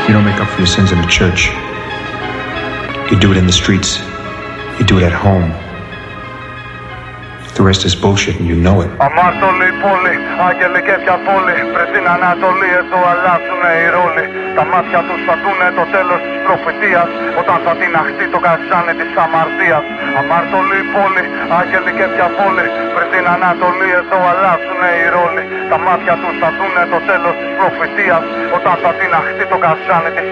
You don't make up for your sins in the church. You do it in the streets. You do it at home. The rest is bullshit and you know it. Αμάρτωλοι πόλη, άγγελοι και διαβόλοι. Πριν την Ανατολή εδώ αλλάζουνε οι ρόλοι. Τα μάτια τους θα δούνε το τέλος της προφητείας, όταν θα την αχτεί το καζάνι της αμαρτίας. Αμάρτωλοι πόλη, άγγελοι και διαβόλοι. Πριν την Ανατολή εδώ αλλάζουνε οι ρόλοι. Τα μάτια τους θα δούνε το τέλος της προφητείας, όταν θα την αχτεί το καζάνι της